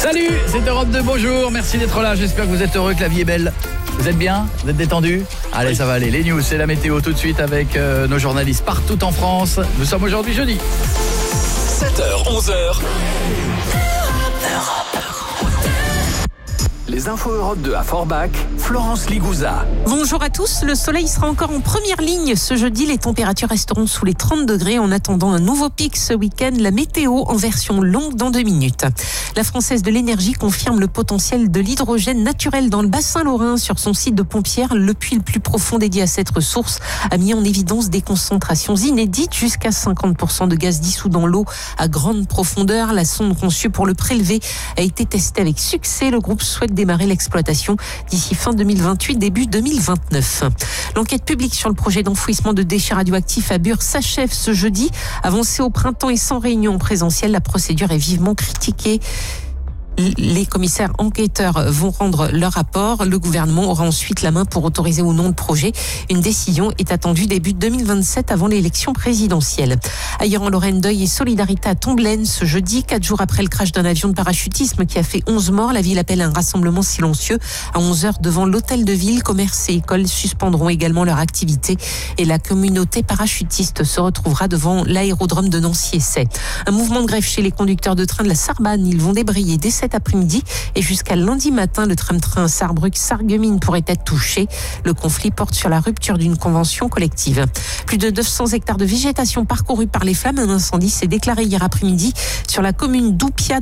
Salut, c'est Europe 2, bonjour, merci d'être là, j'espère que vous êtes heureux, que la vie est belle. Vous êtes bien? Vous êtes détendu? Allez, ça va aller. Les news, c'est la météo tout de suite avec nos journalistes partout en France. Nous sommes aujourd'hui jeudi. 7h, 11h. Les infos Europe 2 à Forbach, Florence Ligouza. Bonjour à tous, le soleil sera encore en première ligne ce jeudi. Les températures resteront sous les 30 degrés en attendant un nouveau pic ce week-end. La météo en version longue dans 2 minutes. La Française de l'énergie confirme le potentiel de l'hydrogène naturel dans le bassin lorrain. Sur son site de Pompierre, le puits le plus profond dédié à cette ressource a mis en évidence des concentrations inédites, jusqu'à 50% de gaz dissous dans l'eau à grande profondeur. La sonde conçue pour le prélever a été testée avec succès. Le groupe souhaite démarrer l'exploitation d'ici fin 2028, début 2029. L'enquête publique sur le projet d'enfouissement de déchets radioactifs à Bure s'achève ce jeudi. Avancée au printemps et sans réunion présentielle, la procédure est vivement critiquée. Les commissaires enquêteurs vont rendre leur rapport. Le gouvernement aura ensuite la main pour autoriser ou non le projet. Une décision est attendue début 2027 avant l'élection présidentielle. Ailleurs en Lorraine, deuil et solidarité à Tomblaine ce jeudi, 4 jours après le crash d'un avion de parachutisme qui a fait 11 morts. La ville appelle un rassemblement silencieux à 11h devant l'hôtel de ville. Commerces et écoles suspendront également leur activité et la communauté parachutiste se retrouvera devant l'aérodrome de Nancy-Essay. Un mouvement de grève chez les conducteurs de train de la Sarbanne. Ils vont débrayer dès cet après-midi et jusqu'à lundi matin, le tram-train Sarrebruck-Sarreguemines pourrait être touché. Le conflit porte sur la rupture d'une convention collective. Plus de 900 hectares de végétation parcourus par les flammes. Un incendie s'est déclaré hier après-midi sur la commune d'Oupia